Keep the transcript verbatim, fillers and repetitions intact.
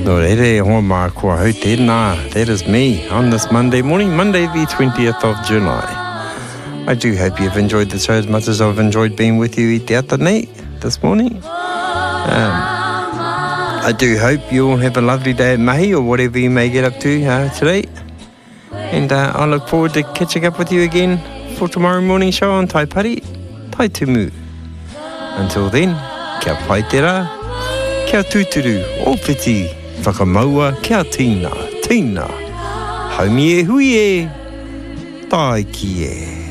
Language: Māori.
No rere, hoa mā kua hau tēnā. That is me on this Monday morning, Monday the twentieth of July. I do hope you've enjoyed the show as much as I've enjoyed being with you i te atanei this morning. Um, I do hope you all have a lovely day at mahi or whatever you may get up to uh, today. And uh, I look forward to catching up with you again for tomorrow morning show on Tai Pari, Tai Tumu. Until then, kia pai te rā, kia tūturu, ōwhiti, whakamaua, kia tīna, tīna, haumi e hui e, tai ki e.